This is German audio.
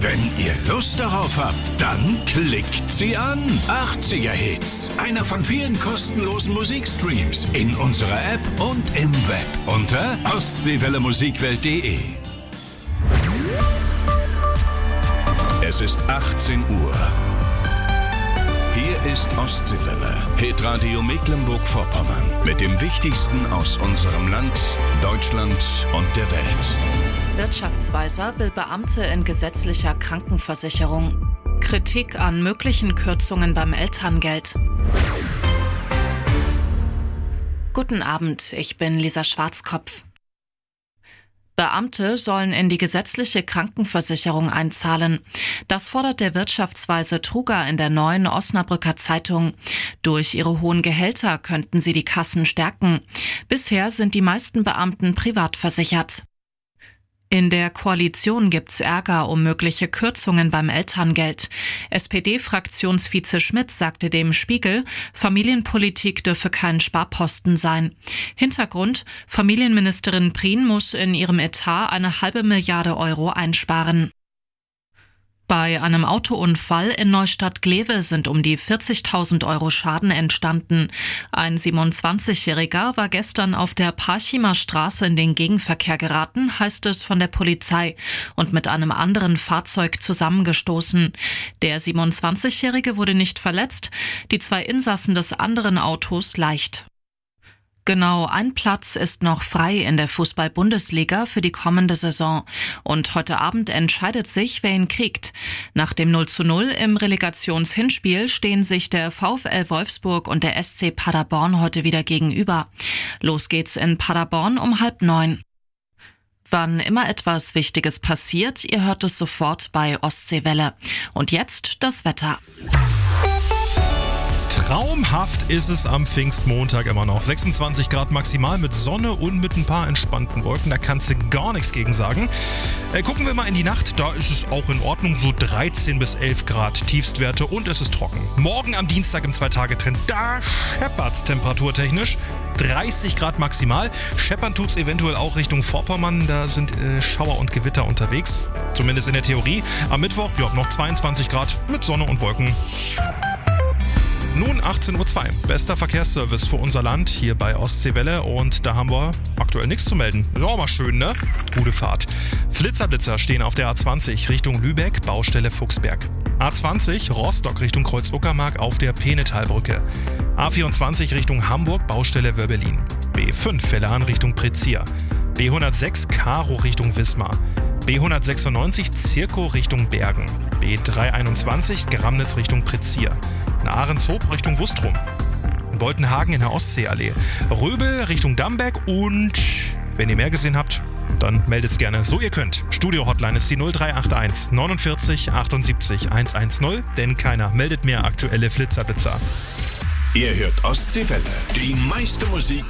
Wenn ihr Lust darauf habt, dann klickt sie an. 80er Hits. Einer von vielen kostenlosen Musikstreams in unserer App und im Web unter ostseewellemusikwelt.de. Es ist 18 Uhr. Hier ist Ostseewelle, Hitradio Mecklenburg-Vorpommern mit dem Wichtigsten aus unserem Land, Deutschland und der Welt. Wirtschaftsweiser will Beamte in gesetzlicher Krankenversicherung. Kritik an möglichen Kürzungen beim Elterngeld. Guten Abend, ich bin Lisa Schwarzkopf. Beamte sollen in die gesetzliche Krankenversicherung einzahlen. Das fordert der Wirtschaftsweise Truger in der Neuen Osnabrücker Zeitung. Durch ihre hohen Gehälter könnten sie die Kassen stärken. Bisher sind die meisten Beamten privat versichert. In der Koalition gibt's Ärger um mögliche Kürzungen beim Elterngeld. SPD-Fraktionsvize Schmidt sagte dem Spiegel, Familienpolitik dürfe kein Sparposten sein. Hintergrund, Familienministerin Prien muss in ihrem Etat eine $500 Millionen einsparen. Bei einem Autounfall in Neustadt-Glewe sind um die 40.000 Euro Schaden entstanden. Ein 27-Jähriger war gestern auf der Parchimer Straße in den Gegenverkehr geraten, heißt es von der Polizei, und mit einem anderen Fahrzeug zusammengestoßen. Der 27-Jährige wurde nicht verletzt, die 2 Insassen des anderen Autos leicht. Genau ein Platz ist noch frei in der Fußball-Bundesliga für die kommende Saison. Und heute Abend entscheidet sich, wer ihn kriegt. Nach dem 0:0 im Relegationshinspiel stehen sich der VfL Wolfsburg und der SC Paderborn heute wieder gegenüber. Los geht's in Paderborn um 8:30. Wann immer etwas Wichtiges passiert, ihr hört es sofort bei Ostseewelle. Und jetzt das Wetter. Traumhaft ist es am Pfingstmontag immer noch. 26 Grad maximal mit Sonne und mit ein paar entspannten Wolken. Da kannst du gar nichts gegen sagen. Gucken wir mal in die Nacht. Da ist es auch in Ordnung. So 13 bis 11 Grad Tiefstwerte und es ist trocken. Morgen am Dienstag im 2-Tage-Trend. Da scheppert's temperaturtechnisch. 30 Grad maximal. Scheppern tut's eventuell auch Richtung Vorpommern. Da sind Schauer und Gewitter unterwegs. Zumindest in der Theorie. Am Mittwoch noch 22 Grad mit Sonne und Wolken. Nun 18:02 Uhr. Bester Verkehrsservice für unser Land hier bei Ostseewelle und da haben wir aktuell nichts zu melden. Ist auch mal schön, ne? Gute Fahrt. Flitzer stehen auf der A20 Richtung Lübeck, Baustelle Fuchsberg. A20 Rostock Richtung Kreuz-Uckermark auf der Penetalbrücke. A24 Richtung Hamburg, Baustelle Wörbelin. B5 Vellan Richtung Prezier. B106 Karo Richtung Wismar. B196 Zirkow Richtung Bergen. B321 Gramnitz Richtung Prezier. Ahrenshoop Richtung Wustrum. Boltenhagen in der Ostseeallee. Röbel Richtung Damberg und wenn ihr mehr gesehen habt, dann meldet's gerne, so ihr könnt. Studio-Hotline ist die 0381 49 78 110, denn keiner meldet mehr aktuelle Flitzer. Ihr hört Ostseewelle, die meiste Musik